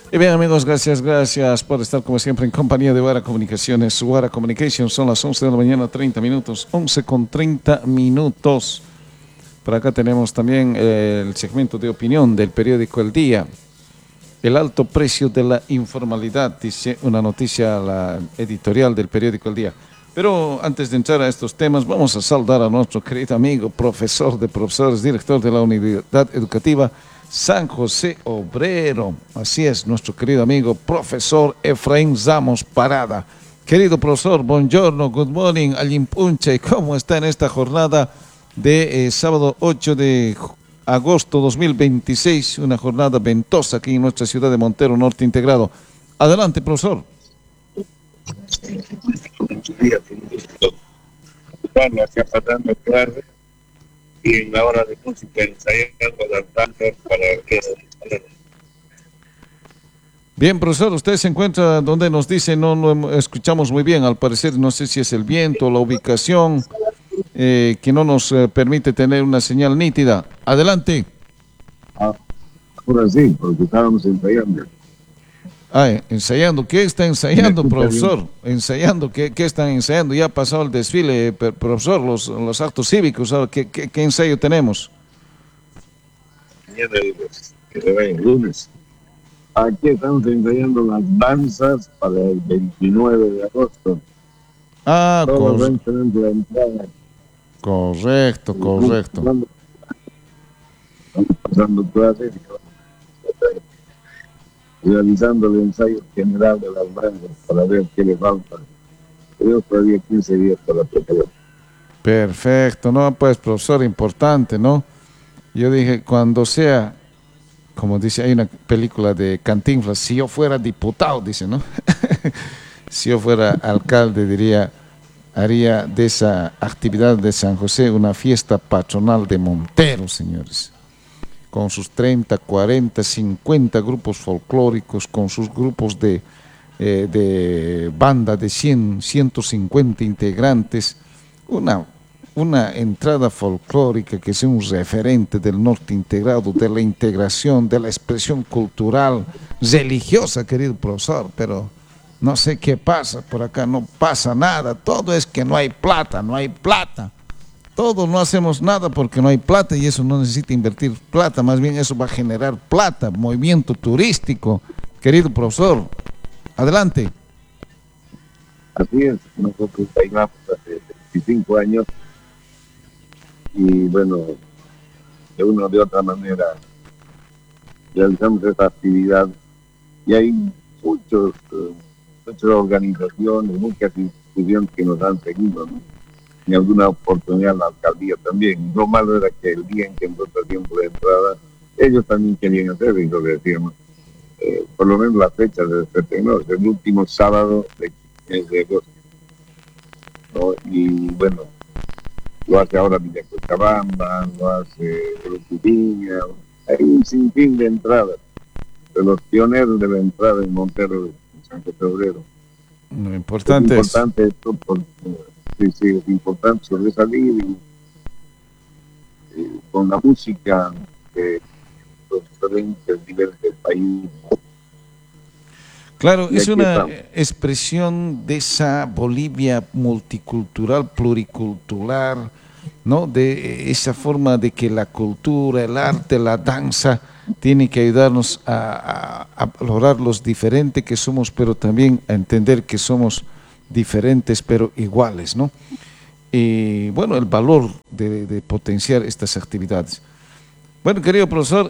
Y bien amigos, gracias por estar como siempre en compañía de Guara Comunicaciones. Guara Communications son las 11 de la mañana, 30 minutos, 11 con 30 minutos. Por acá tenemos también el segmento de opinión del periódico El Día. El alto precio de la informalidad, dice una noticia la editorial del periódico El Día. Pero antes de entrar a estos temas, vamos a saludar a nuestro querido amigo, profesor de profesores, director de la Unidad Educativa San José Obrero. Así es, nuestro querido amigo, profesor Efraín Ramos Parada. Querido profesor, buongiorno, good morning, Allimpunche, ¿cómo está en esta jornada de sábado 8 de agosto 2026? Una jornada ventosa aquí en nuestra ciudad de Montero Norte Integrado. Adelante, profesor. Buenos días, un gusto estarlo acá pasando tarde y en la hora de música ensayando las danzas para que... Bien, profesor, usted se encuentra donde nos dice, no lo escuchamos muy bien, al parecer, no sé si es el viento, la ubicación, que no nos permite tener una señal nítida. Adelante. Ahora sí, porque estábamos ensayando. Ensayando. ¿Qué está ensayando, profesor? Ensayando. ¿Qué están ensayando? Ya ha pasado el desfile, profesor, los actos cívicos. ¿Qué ensayo tenemos? Mañana que se va el lunes. Aquí estamos ensayando las danzas para el 29 de agosto. Correcto. Estamos pasando clases y realizando el ensayo general de las danzas para ver qué le falta. Tenemos todavía 15 días para preparar. Perfecto, ¿no? Pues, profesor, importante, ¿no? Yo dije, cuando sea, como dice, hay una película de Cantinflas, si yo fuera diputado, dice, ¿no? Si yo fuera alcalde, haría de esa actividad de San José una fiesta patronal de Montero, señores. Con sus 30, 40, 50 grupos folclóricos, con sus grupos de banda de 100, 150 integrantes, una entrada folclórica que sea un referente del norte integrado, de la integración, de la expresión cultural, religiosa, querido profesor, pero no sé qué pasa, por acá no pasa nada, todo es que no hay plata, todos no hacemos nada porque no hay plata y eso no necesita invertir plata, más bien eso va a generar plata, movimiento turístico, querido profesor, adelante. Así es, nosotros bailamos hace 25 años y bueno, de una o de otra manera realizamos esta actividad y hay muchas organizaciones, muchas instituciones que nos han seguido, ¿no? En alguna oportunidad la alcaldía también. Lo malo era que el día en que nosotros tiempo de entrada, ellos también querían hacer, y lo decíamos, por lo menos la fecha de este, ¿no? Es el último sábado de agosto, ¿no? Y bueno, lo hace ahora Villa Cochabamba, lo hace Viña, hay un sinfín de entradas, de los pioneros de la entrada en Montero, en San José Obrero. Lo importante es esto porque sí, es importante sobresalir y con la música de los diferentes niveles del país. Claro, es una expresión de esa Bolivia multicultural, pluricultural, ¿no? De esa forma de que la cultura, el arte, la danza tiene que ayudarnos a valorar los diferentes que somos, pero también a entender que somos diferentes pero iguales, ¿no? Y bueno, el valor de potenciar estas actividades. Bueno, querido profesor,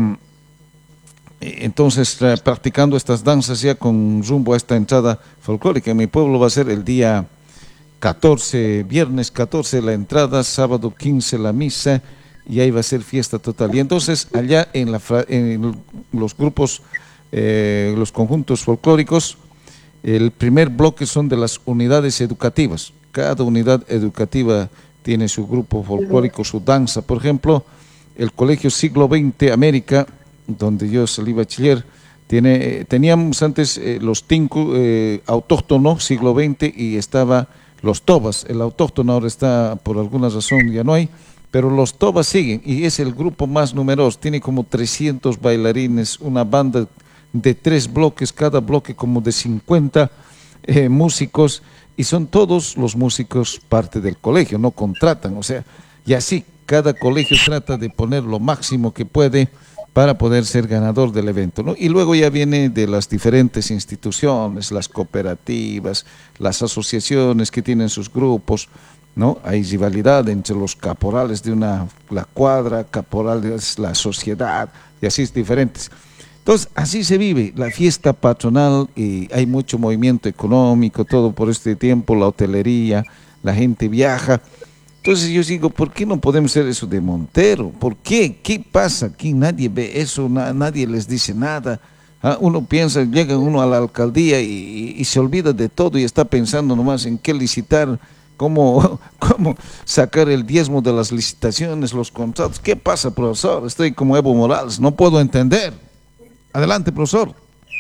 entonces practicando estas danzas ya con rumbo a esta entrada folclórica, en mi pueblo va a ser el día 14, viernes 14 la entrada, sábado 15 la misa y ahí va a ser fiesta total. Y entonces allá en los grupos, los conjuntos folclóricos, el primer bloque son de las unidades educativas. Cada unidad educativa tiene su grupo folclórico, su danza. Por ejemplo, el Colegio Siglo XX América, donde yo salí bachiller, teníamos antes los tinku autóctonos siglo XX y estaba los tobas. El autóctono ahora está, por alguna razón ya no hay, pero los tobas siguen y es el grupo más numeroso. Tiene como 300 bailarines, una banda de 3 bloques, cada bloque como de 50 músicos, y son todos los músicos parte del colegio, no contratan, o sea, y así cada colegio trata de poner lo máximo que puede para poder ser ganador del evento, ¿no? Y luego ya viene de las diferentes instituciones, las cooperativas, las asociaciones que tienen sus grupos, ¿no? Hay rivalidad entre los caporales de la cuadra, caporales, la sociedad, y así es diferentes. Entonces, así se vive la fiesta patronal y hay mucho movimiento económico, todo por este tiempo, la hotelería, la gente viaja. Entonces yo digo, ¿por qué no podemos hacer eso de Montero? ¿Por qué? ¿Qué pasa aquí? Nadie ve eso, nadie les dice nada. Ah, uno piensa, llega uno a la alcaldía y se olvida de todo y está pensando nomás en qué licitar, cómo sacar el diezmo de las licitaciones, los contratos. ¿Qué pasa, profesor? Estoy como Evo Morales, no puedo entender. Adelante, profesor.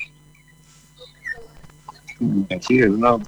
Así es, ¿no?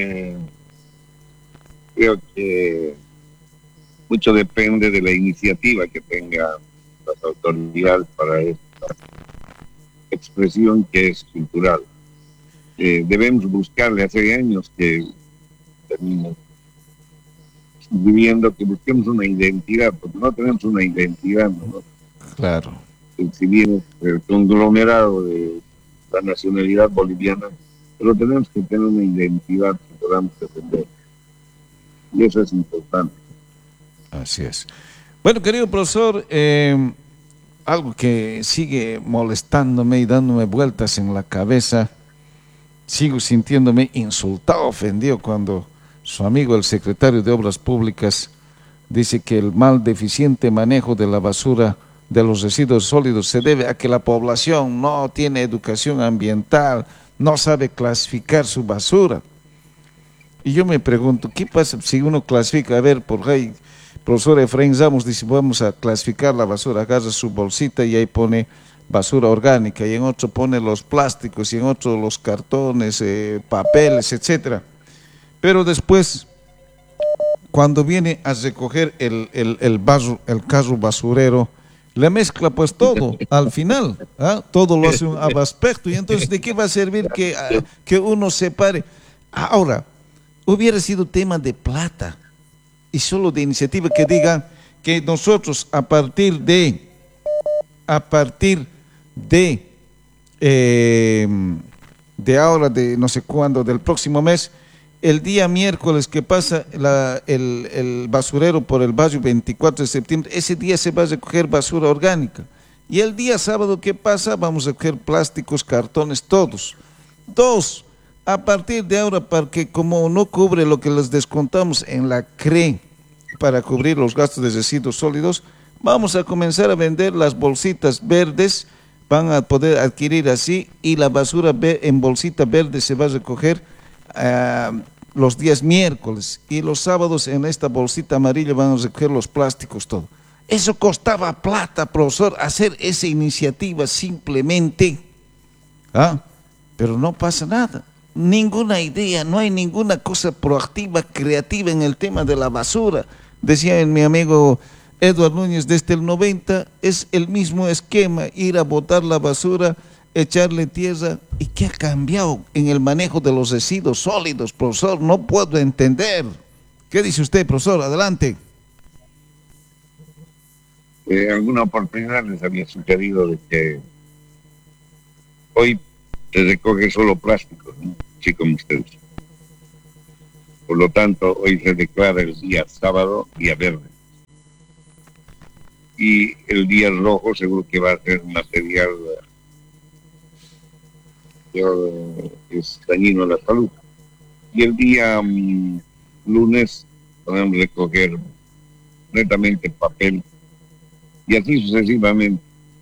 Creo que mucho depende de la iniciativa que tengan las autoridades para esta expresión que es cultural. Debemos buscarle, hace años que termino viviendo que busquemos una identidad, porque no tenemos una identidad, ¿no? Claro. Si bien el conglomerado de la nacionalidad boliviana, pero tenemos que tener una identidad que podamos defender. Y eso es importante. Así es. Bueno, querido profesor, algo que sigue molestándome y dándome vueltas en la cabeza, sigo sintiéndome insultado, ofendido cuando su amigo el secretario de Obras Públicas dice que el mal deficiente manejo de la basura, de los residuos sólidos, se debe a que la población no tiene educación ambiental, no sabe clasificar su basura. Y yo me pregunto, ¿qué pasa si uno clasifica? A ver, por ahí, profesor Efraín Ramos dice, vamos a clasificar la basura, agarra su bolsita y ahí pone basura orgánica, y en otro pone los plásticos, y en otro los cartones, papeles, etcétera. Pero después, cuando viene a recoger el carro basurero, le mezcla pues todo al final, ¿ah? Todo lo hace un abaspecto, y entonces ¿de qué va a servir que uno separe? Ahora, hubiera sido tema de plata y solo de iniciativa que digan que nosotros a partir de ahora, de no sé cuándo, del próximo mes, el día miércoles que pasa el basurero por el barrio 24 de septiembre, ese día se va a recoger basura orgánica. Y el día sábado que pasa, vamos a recoger plásticos, cartones, todos. 2, a partir de ahora, porque como no cubre lo que les descontamos en la CRE para cubrir los gastos de residuos sólidos, vamos a comenzar a vender las bolsitas verdes, van a poder adquirir así, y la basura en bolsita verde se va a recoger los días miércoles, y los sábados en esta bolsita amarilla van a recoger los plásticos, todo. Eso costaba plata, profesor, hacer esa iniciativa simplemente, pero no pasa nada, ninguna idea, no hay ninguna cosa proactiva, creativa en el tema de la basura. Decía mi amigo Edward Núñez, desde el 90 es el mismo esquema, ir a botar la basura, echarle tierra. ¿Y qué ha cambiado en el manejo de los residuos sólidos, profesor? No puedo entender. ¿Qué dice usted, profesor? Adelante. Alguna oportunidad les había sugerido de que hoy se recoge solo plástico, ¿no? Así como ustedes. Por lo tanto, hoy se declara el día sábado, día verde. Y el día rojo seguro que va a ser material que es dañino a la salud. Y el día lunes podemos recoger netamente papel, y así sucesivamente.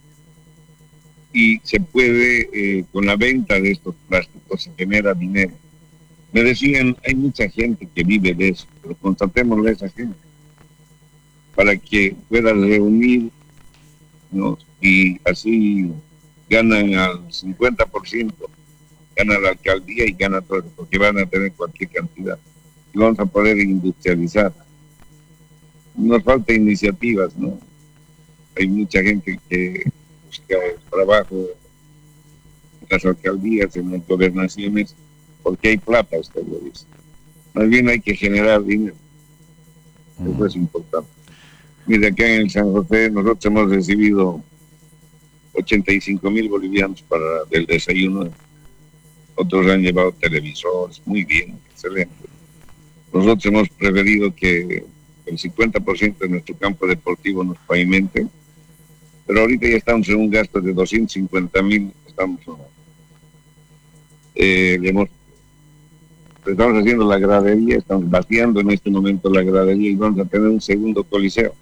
Y se puede, con la venta de estos plásticos, se genera dinero. Me decían, hay mucha gente que vive de eso, pero contratémosle a esa gente para que puedan reunir, ¿no? Y así ganan al 50%, gana la alcaldía y gana todo, porque van a tener cualquier cantidad. Y vamos a poder industrializar. Nos falta iniciativas, ¿no? Hay mucha gente que busca trabajo en las alcaldías, en las gobernaciones, porque hay plata, usted lo dice. Más bien hay que generar dinero. Eso es importante. Mira, acá en el San José nosotros hemos recibido 85,000 bolivianos para del desayuno. Otros han llevado televisores, muy bien, excelente. Nosotros hemos preferido que el 50% de nuestro campo deportivo nos pavimente, pero ahorita ya estamos en un gasto de 250,000, estamos haciendo la gradería, estamos vaciando en este momento la gradería y vamos a tener un segundo coliseo.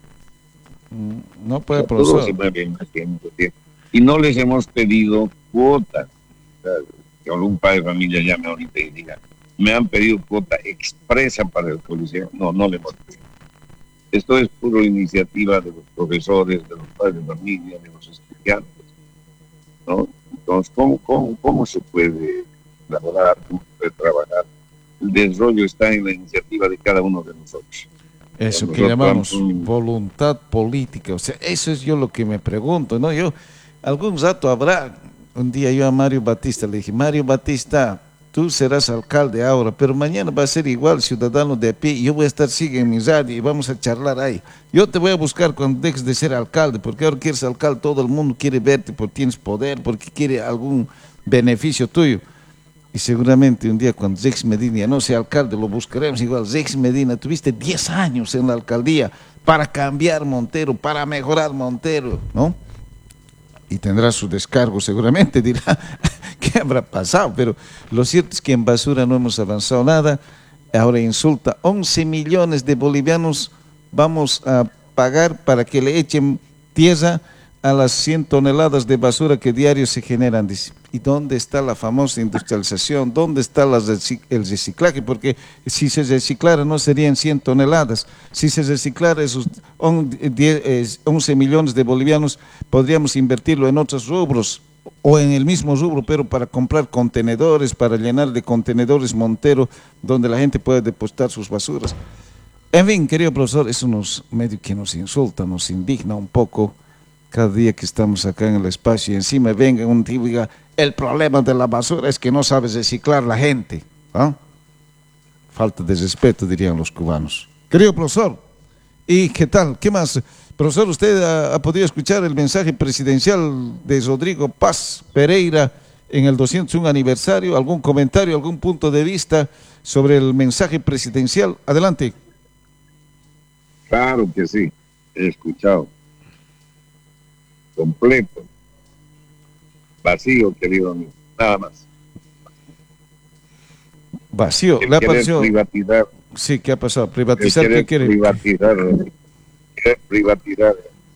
No puede, todo se mueve en tiempo. Y no les hemos pedido cuota. O sea, que algún padre de familia llame ahorita y diga, me han pedido cuota expresa para el coliseo. No, no le hemos pedido. Esto es pura iniciativa de los profesores, de los padres de familia, de los estudiantes, ¿no? Entonces, ¿cómo se puede elaborar, cómo se puede trabajar? El desarrollo está en la iniciativa de cada uno de nosotros. Eso que llamamos voluntad política. O sea, eso es yo lo que me pregunto, ¿no? Yo, algún rato habrá, un día yo a Mario Batista le dije, Mario Batista, tú serás alcalde ahora, pero mañana va a ser igual, ciudadano de a pie, y yo voy a estar sigue en mi radio y vamos a charlar ahí. Yo te voy a buscar cuando dejes de ser alcalde, porque ahora que eres alcalde, todo el mundo quiere verte porque tienes poder, porque quiere algún beneficio tuyo. Y seguramente un día cuando Rex Medina ya no sea alcalde, lo buscaremos igual. Rex Medina, tuviste 10 años en la alcaldía para cambiar Montero, para mejorar Montero, ¿no? Y tendrá su descargo seguramente, dirá, ¿qué habrá pasado? Pero lo cierto es que en basura no hemos avanzado nada. Ahora insulta, 11 millones de bolivianos vamos a pagar para que le echen tierra a las 100 toneladas de basura que diario se generan, dice. ¿Y dónde está la famosa industrialización? ¿Dónde está el reciclaje? Porque si se reciclara no serían 100 toneladas. Si se reciclara esos 11 millones de bolivianos, podríamos invertirlo en otros rubros o en el mismo rubro, pero para comprar contenedores, para llenar de contenedores Montero, donde la gente puede depositar sus basuras. En fin, querido profesor, eso medio que nos insulta, nos indigna un poco. Cada día que estamos acá en el espacio y encima venga un tipo y diga, el problema de la basura es que no sabe reciclar la gente. ¿Ah? Falta de respeto, dirían los cubanos. Querido profesor, ¿y qué tal? ¿Qué más? Profesor, ¿usted ha podido escuchar el mensaje presidencial de Rodrigo Paz Pereira en el 201 aniversario? ¿Algún comentario, algún punto de vista sobre el mensaje presidencial? Adelante. Claro que sí, he escuchado. Completo, vacío, querido amigo, nada más. Vacío, ¿le ha parecido? Privatizar. Sí, ¿qué ha pasado? ¿Privatizar qué quiere? Privatizar,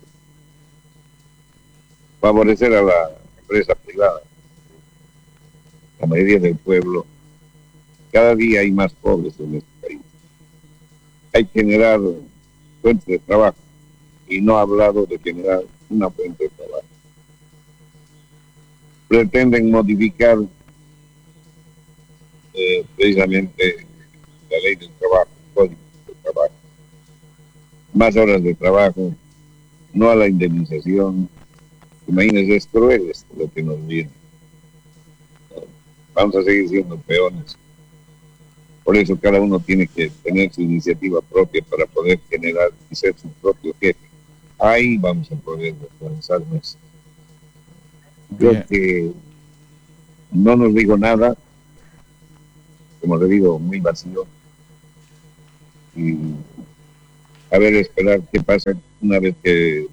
favorecer a la empresa privada. La mayoría del pueblo, cada día hay más pobres en este país. Hay que generar fuentes de trabajo y no ha hablado de generar una fuente de trabajo. Pretenden modificar precisamente la ley del trabajo, el código del trabajo. Más horas de trabajo, no a la indemnización. Imagínense, es cruel esto lo que nos viene. Vamos a seguir siendo peones. Por eso cada uno tiene que tener su iniciativa propia para poder generar y ser su propio jefe. Ahí vamos a poder avanzar más. Creo que no nos digo nada, como le digo, muy vacío. Y a ver, esperar qué pasa una vez que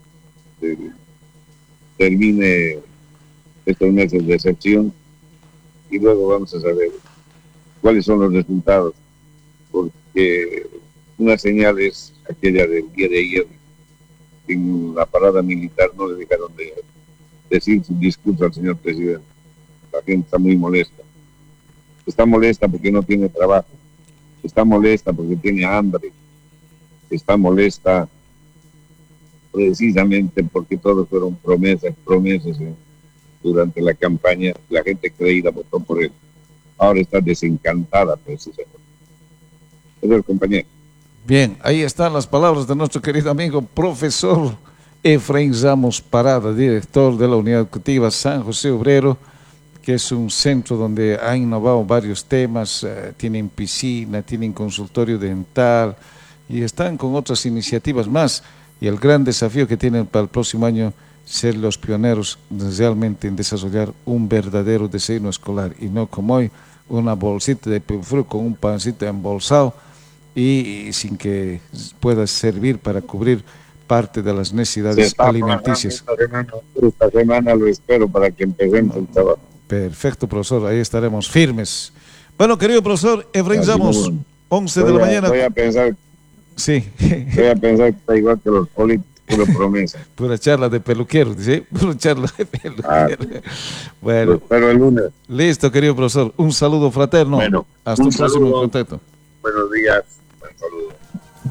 termine estos meses de excepción y luego vamos a saber cuáles son los resultados, porque una señal es aquella del día de ayer. En la parada militar no le dejaron de decir su discurso al señor presidente. La gente está muy molesta. Está molesta porque no tiene trabajo. Está molesta porque tiene hambre. Está molesta precisamente porque todos fueron promesas durante la campaña. La gente creída votó por él. Ahora está desencantada precisamente. Eso es, compañero. Bien, ahí están las palabras de nuestro querido amigo profesor Efraín Ramos Parada, director de la Unidad Educativa San José Obrero, que es un centro donde ha innovado varios temas, tienen piscina, tienen consultorio dental y están con otras iniciativas más. Y el gran desafío que tienen para el próximo año, ser los pioneros realmente en desarrollar un verdadero desayuno escolar y no como hoy, una bolsita de pefru con un pancito embolsado y sin que pueda servir para cubrir parte de las necesidades alimenticias. Esta semana lo espero para que empecemos el trabajo. Perfecto, profesor, ahí estaremos firmes. Bueno, querido profesor, Efraín Ramos, 11 de la mañana. Voy a pensar Sí. Voy a pensar que está igual que los políticos, pura promesa. Pura charla de peluquero, ¿sí? Pura charla de peluquero. Bueno. Lo espero el lunes. Listo, querido profesor. Un saludo fraterno. Bueno, hasta un próximo contacto. Buenos días. Buen saludo.